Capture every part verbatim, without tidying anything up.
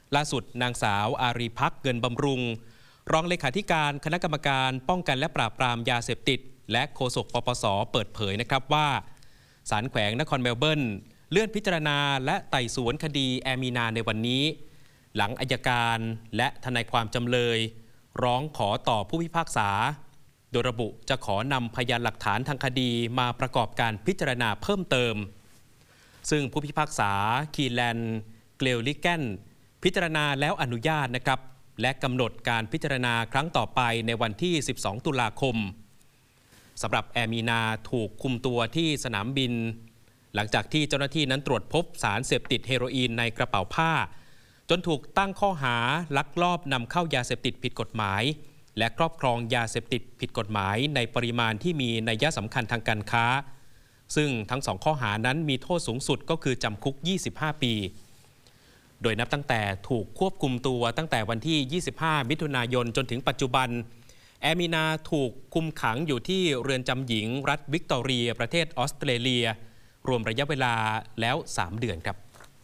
ล่าสุดนางสาวอารีภักดิ์เงินบำรุงรองเลขาธิการคณะกรรมการป้องกันและปราบปรามยาเสพติดและโฆษกปปส.เปิดเผยนะครับว่าศาลแขวงนครเมลเบิร์นเลื่อนพิจารณาและไต่สวนคดีแอมีนาในวันนี้หลังอัยการและทนายความจำเลยร้องขอต่อผู้พิพากษาโดยระบุจะขอนำพยานหลักฐานทางคดีมาประกอบการพิจารณาเพิ่มเติมซึ่งผู้พิพากษาคีแลนด์เกลลิแกนพิจารณาแล้วอนุญาตนะครับและกำหนดการพิจารณาครั้งต่อไปในวันที่สิบสองตุลาคมสำหรับแอมีนาถูกคุมตัวที่สนามบินหลังจากที่เจ้าหน้าที่นั้นตรวจพบสารเสพติดเฮโรอีนในกระเป๋าผ้าจนถูกตั้งข้อหาลักลอบนำเข้ายาเสพติดผิดกฎหมายและครอบครองยาเสพติดผิดกฎหมายในปริมาณที่มีนัยสำคัญทางการค้าซึ่งทั้งสองข้อหานั้นมีโทษสูงสุดก็คือจำคุกยี่สิบห้าปีโดยนับตั้งแต่ถูกควบคุมตัวตั้งแต่วันที่ยี่สิบห้ามิถุนายนจนถึงปัจจุบันแอมีนาถูกคุมขังอยู่ที่เรือนจำหญิงรัฐวิกตอเรียประเทศออสเตรเลียรวมระยะเวลาแล้วสามเดือนครับ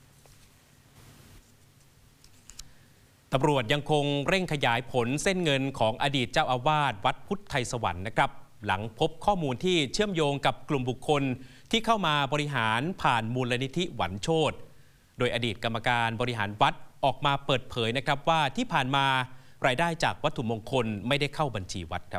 ตำรวจยังคงเร่งขยายผลเส้นเงินของอดีตเจ้าอาวาสวัดพุทธไทยสวรรค์นะครับหลังพบข้อมูลที่เชื่อมโยงกับกลุ่มบุคคลที่เข้ามาบริหารผ่านมูลนิธิหวันโชติโดยอดีตกรรมการบริหารวัดออกมาเปิดเผยนะครับว่าที่ผ่านมารายได้จากวัตถุมงคลไม่ได้เข้าบัญชีวัดครับ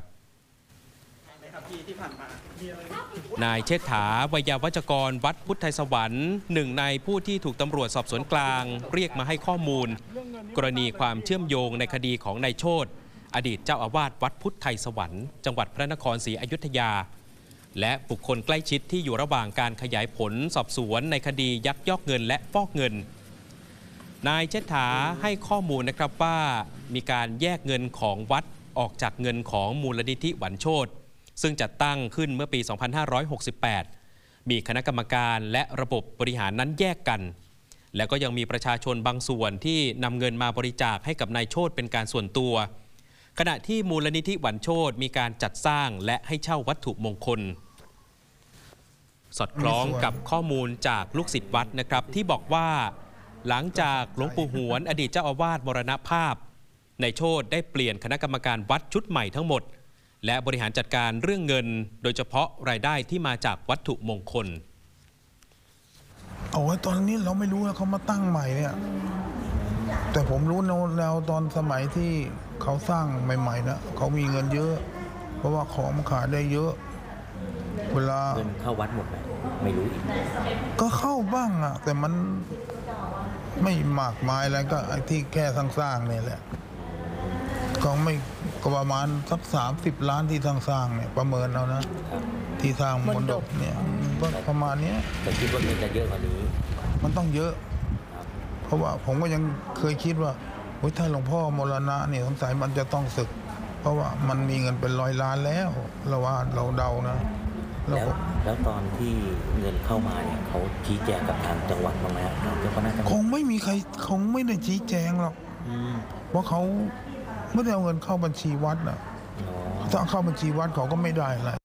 นายเชษฐาวยาวัจกรวัดพุทธไทยสวรรค์หนึ่งในผู้ที่ถูกตำรวจสอบสวนกลางเรียกมาให้ข้อมูลกรณีความเชื่อมโยงในคดีของนายโชติอดีตเจ้าอาวาสวัดพุทธไทยสวรรค์จังหวัดพระนครศรีอยุธยาและบุคคลใกล้ชิดที่อยู่ระหว่างการขยายผลสอบสวนในคดียักยอกเงินและฟอกเงินนายเชษฐาให้ข้อมูลนะครับว่ามีการแยกเงินของวัดออกจากเงินของมูลนิธิหวันโชติซึ่งจัดตั้งขึ้นเมื่อปี สองพันห้าร้อยหกสิบแปด มีคณะกรรมการและระบบบริหารนั้นแยกกันและก็ยังมีประชาชนบางส่วนที่นำเงินมาบริจาคให้กับนายโชติเป็นการส่วนตัวขณะที่มูลนิธิหวันโชติมีการจัดสร้างและให้เช่าวัตถุมงคลสอดคล้องกับข้อมูลจากลูกศิษย์วัดนะครับที่บอกว่าหลังจากหลวงปู่หวนอดีตเจ้าอาวาสมรณภาพนายโชติได้เปลี่ยนคณะกรรมการวัดชุดใหม่ทั้งหมดและบริหารจัดการเรื่องเงินโดยเฉพาะรายได้ที่มาจากวัตถุมงคลเอาไว้ตอนนี้เราไม่รู้นะเขามาตั้งใหม่เนี่ยแต่ผมรู้แล้วตอนสมัยที่เขาสร้างใหม่ๆนะเขามีเงินเยอะเพราะว่าของมันขายได้เยอะเวลาเงินเข้าวัดหมดไหมไม่รู้อีกก็เข้าบ้างอะแต่มันไม่มากมายอะไรก็ไอ้ที่แค่สร้างๆเนี่ยแหละก็ไม่ก็ประมาณสักสามสิบล้านที่สร้างๆเนี่ยประเมินเอานะที่สร้างมณฑปเนี่ยประมาณนี้แต่คิดว่ามันจะเยอะกว่านี้มันต้องเยอะเพราะว่าผมก็ยังเคยคิดว่าถ้าหลวงพ่อมรณะเนี่ยสงสัยมันจะต้องสึกเพราะว่ามันมีเงินเป็นร้อยล้านแล้วเราว่าเราเดานะแล้วแล้วตอนที่เงินเข้ามาเนี่ยเขาชี้แจงกับทางจังหวัดบ้างไหมคงไม่มีใครคงไม่ได้ชี้แจงหรอกเพราะเขาไม่ได้เอาเงินเข้าบัญชีวัดนะถ้าเข้าบัญชีวัดเขาก็ไม่ได้อะไร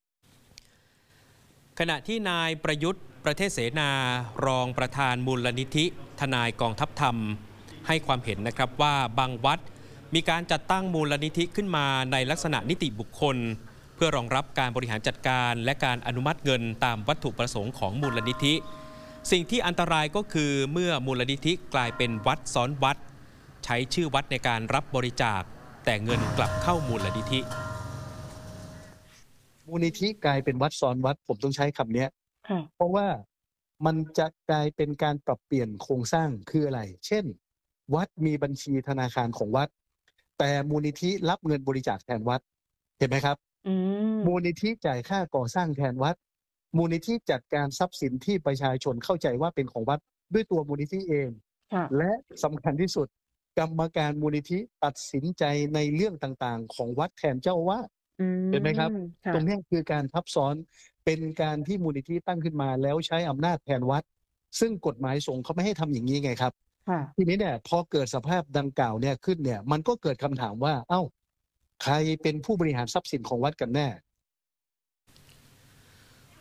ขณะที่นายประยุทธ์ประเทศเสนารองประธานมูลนิธิทนายกองทัพธรรมให้ความเห็นนะครับว่าบางวัดมีการจัดตั้งมูลนิธิขึ้นมาในลักษณะนิติบุคคลเพื่อรองรับการบริหารจัดการและการอนุมัติเงินตามวัตถุประสงค์ของมูลนิธิสิ่งที่อันตรายก็คือเมื่อมูลนิธิกลายเป็นวัดซ้อนวัดใช้ชื่อวัดในการรับบริจาคแต่เงินกลับเข้ามูลนิธิมูลนิธิกลายเป็นวัดซ้อนวัดผมต้องใช้คำนี้เพราะว่ามันจะกลายเป็นการปรับเปลี่ยนโครงสร้างคืออะไรเช่นวัดมีบัญชีธนาคารของวัดแต่มูลนิธิรับเงินบริจาคแทนวัดเห็นไหมครับมูลนิธิจ่ายค่าก่อสร้างแทนวัดมูลนิธิจัดการทรัพย์สินที่ประชาชนเข้าใจว่าเป็นของวัดด้วยตัวมูลนิธิเองและสำคัญที่สุดกรรมการมูลนิธิตัดสินใจในเรื่องต่างๆของวัดแทนเจ้าอาวาสเห็นไหมครับตรงนี้คือการทับซ้อนเป็นการที่มูลนิธิตั้งขึ้นมาแล้วใช้อำนาจแทนวัดซึ่งกฎหมายสงฆ์เขาไม่ให้ทำอย่างนี้ไงครับทีนี้เนี่ยพอเกิดสภาพดังกล่าวเนี่ยขึ้นเนี่ยมันก็เกิดคำถามว่าเอ้าใครเป็นผู้บริหารทรัพย์สินของวัดกันแน่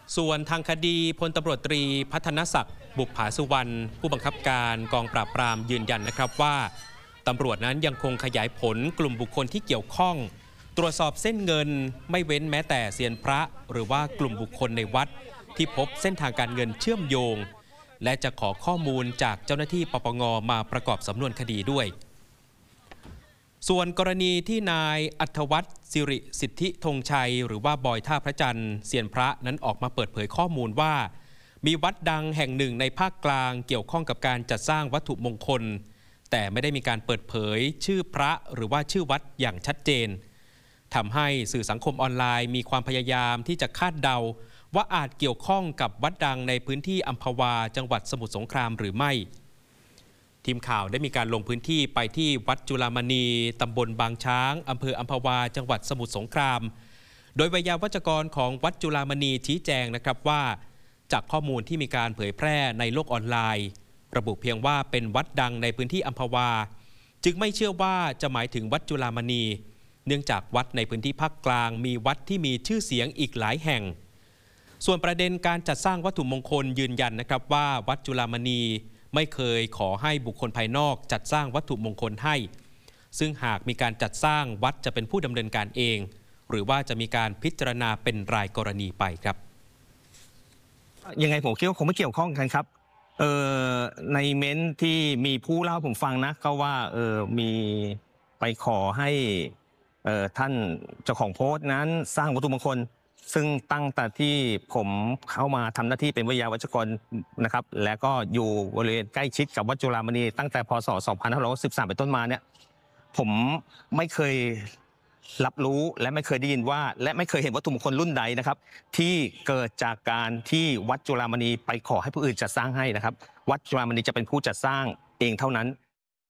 ส่วนทางคดีพลตำรวจตรีพัฒนศักดิ์บุปผาสุวรรณผู้บังคับการกองปราบปรามยืนยันนะครับว่าตำรวจนั้นยังคงขยายผลกลุ่มบุคคลที่เกี่ยวข้องตรวจสอบเส้นเงินไม่เว้นแม้แต่เซียนพระหรือว่ากลุ่มบุคคลในวัดที่พบเส้นทางการเงินเชื่อมโยงและจะขอข้อมูลจากเจ้าหน้าที่ปปง.มาประกอบสำนวนคดีด้วยส่วนกรณีที่นายอัธวัฒน์สิริสิทธิธงชัยหรือว่าบอยท่าพระจันทร์เซียนพระนั้นออกมาเปิดเผยข้อมูลว่ามีวัดดังแห่งหนึ่งในภาคกลางเกี่ยวข้องกับการจัดสร้างวัตถุมงคลแต่ไม่ได้มีการเปิดเผยชื่อพระหรือว่าชื่อวัดอย่างชัดเจนทำให้สื่อสังคมออนไลน์มีความพยายามที่จะคาดเดาว่าอาจเกี่ยวข้องกับวัดดังในพื้นที่อัมพวาจังหวัดสมุทรสงครามหรือไม่ทีมข่าวได้มีการลงพื้นที่ไปที่วัดจุฬามณีตำบลบางช้างอำเภออัมพวาจังหวัดสมุทรสงครามโดยวิทยาวัจกรของวัดจุฬามณีชี้แจงนะครับว่าจากข้อมูลที่มีการเผยแพร่ในโลกออนไลน์ระบุเพียงว่าเป็นวัดดังในพื้นที่อัมพวาจึงไม่เชื่อว่าจะหมายถึงวัดจุฬามณีเนื่องจากวัดในพื้นที่ภาคกลางมีวัดที่มีชื่อเสียงอีกหลายแห่งส่วนประเด็นการจัดสร้างวัตถุมงคลยืนยันนะครับว่าวัดจุฬามณีไม่เคยขอให้บุคคลภายนอกจัดสร้างวัตถุมงคลให้ซึ่งหากมีการจัดสร้างวัดจะเป็นผู้ดำเนินการเองหรือว่าจะมีการพิจารณาเป็นรายกรณีไปครับยังไงผมคิดว่าคงไม่เกี่ยวข้องกันครับเออในเม้นที่มีผู้เล่าผมฟังนะก็ว่าเออมีไปขอให้เออท่านเจ้าของโพสต์นั้นสร้างวัตถุมงคลซึ่งตั้งแต่ที่ผมเข้ามาทำหน้าที่เป็นวิทยาวัจกรนะครับและก็อยู่บริเวณใกล้ชิดกับวัดจุฬามณีตั้งแต่พศสองพันห้าร้อยสิบสามเป็นต้นมาเนี่ยผมไม่เคยรับรู้และไม่เคยได้ยินว่าและไม่เคยเห็นวัตถุมงคลรุ่นใดนะครับที่เกิดจากการที่วัดจุฬามณีไปขอให้ผู้อื่นจัดสร้างให้นะครับวัดจุฬามณีจะเป็นผู้จัดสร้างเองเท่านั้น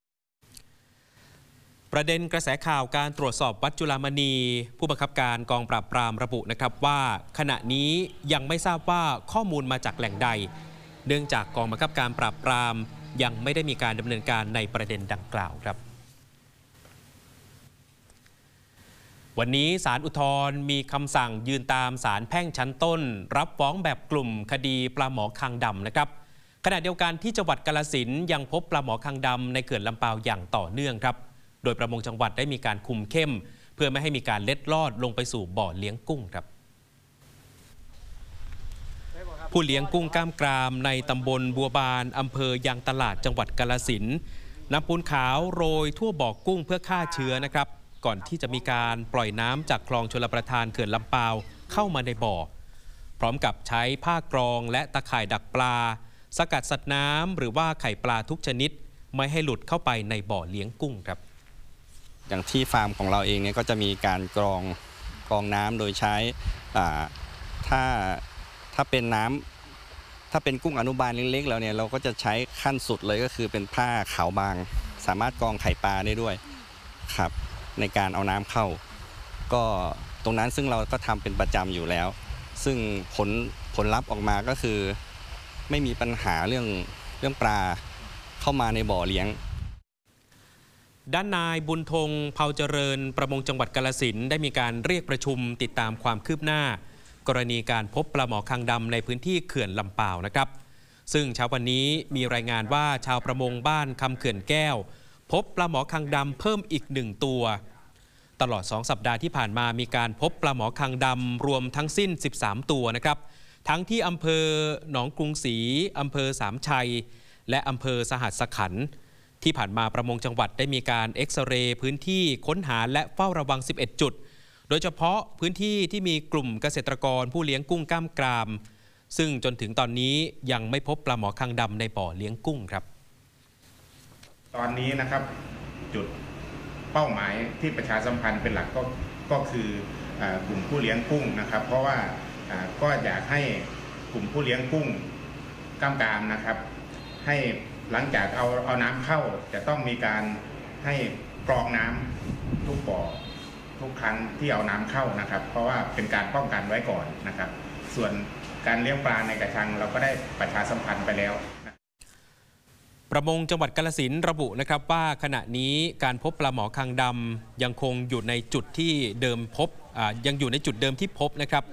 ประเด็นกระแสข่าวการตรวจสอบวัดจุฬามณีผู้บังคับการกองปราบปรามระบุนะครับว่าขณะนี้ยังไม่ทราบว่าข้อมูลมาจากแหล่งใดเนื่องจากกองบังคับการปราบปรามยังไม่ได้มีการดำเนินการในประเด็นดังกล่าวครับวันนี้ศาลอุทธรณ์มีคำสั่งยืนตามศาลแพ่งชั้นต้นรับฟ้องแบบกลุ่มคดีปลาหมอคางดำนะครับขณะเดียวกันที่จังหวัดกาฬสินธุ์ยังพบปลาหมอคางดำในเขื่อนลำปาวอย่างต่อเนื่องครับโดยประมงจังหวัดได้มีการคุมเข้มเพื่อไม่ให้มีการเล็ดลอดลงไปสู่บ่อเลี้ยงกุ้งครับผู้เลี้ยงกุ้งกล้ามกรามในตำบลบัวบานอำเภอยางตลาดจังหวัดกาฬสินธุ์นำปูนขาวโรยทั่วบ่อกุ้งเพื่อฆ่าเชื้อนะครับก่อนที่จะมีการปล่อยน้ำจากคลองชลประทานเขื่อนลำปาวเข้ามาในบ่อพร้อมกับใช้ผ้ากรองและตะข่ายดักปลาสกัดสัตว์น้ำหรือว่าไข่ปลาทุกชนิดไม่ให้หลุดเข้าไปในบ่อเลี้ยงกุ้งครับอย่างที่ฟาร์มของเราเองเนี่ยก็จะมีการกรองกรองน้ำโดยใช้ถ้าถ้าเป็นน้ำถ้าเป็นกุ้งอนุบาลเล็กๆแล้วเนี่ยเราก็จะใช้ขั้นสุดเลยก็คือเป็นผ้าขาวบางสามารถกรองไข่ปลาได้ด้วยครับในการเอาน้ำเข้าก็ตรงนั้นซึ่งเราก็ทำเป็นประจำอยู่แล้วซึ่งผลผลลัพธ์ออกมาก็คือไม่มีปัญหาเรื่องเรื่องปลาเข้ามาในบ่อเลี้ยงด้านนายบุญธงเผาเจริญประมงจังหวัดกาฬสินธุ์ได้มีการเรียกประชุมติดตามความคืบหน้ากรณีการพบปลาหมอคางดำในพื้นที่เขื่อนลำปาวนะครับซึ่งเช้าวันนี้มีรายงานว่าชาวประมงบ้านคำเขื่อนแก้วพบปลาหมอคางดำเพิ่มอีกหนึ่งตัวตลอดสองสัปดาห์ที่ผ่านมามีการพบปลาหมอคางดำรวมทั้งสิ้นสิบสามตัวนะครับทั้งที่อำเภอหนองกรุงศรีอำเภอสามชัยและอำเภอสหัสขันธ์ที่ผ่านมาประมงจังหวัดได้มีการเอ็กซเรย์พื้นที่ค้นหาและเฝ้าระวังสิบเอ็ดจุดโดยเฉพาะพื้นที่ที่มีกลุ่มเกษตรกรผู้เลี้ยงกุ้งกล้ามกรามซึ่งจนถึงตอนนี้ยังไม่พบปลาหมอคางดำในบ่อเลี้ยงกุ้งครับตอนนี้นะครับจุดเป้าหมายที่ประชาสัมพันธ์เป็นหลักก็ก็คือกลุ่มผู้เลี้ยงกุ้งนะครับเพราะว่าก็อยากให้กลุ่มผู้เลี้ยงกุ้งกล้ามกรามนะครับให้หลังจากเอาเอาน้ำเข้าจะต้องมีการให้กรองน้ำทุกบ่อทุกครั้งที่เอาน้ำเข้านะครับเพราะว่าเป็นการป้องกันไว้ก่อนนะครับส่วนการเลี้ยงปลาในกระชังเราก็ได้ประชาสัมพันธ์ไปแล้วประมงจังหวัดกาฬสินธุ์ระบุนะครับว่าขณะนี้การพบปลาหมอคางดำยังคงอยู่ในจุดที่เดิมพบยังอยู่ในจุดเดิมที่พบนะครับ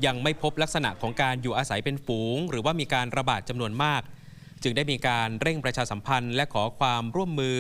ยังไม่พบลักษณะของการอยู่อาศัยเป็นฝูงหรือว่ามีการระบาดจำนวนมากจึงได้มีการเร่งประชาสัมพันธ์และขอความร่วมมือ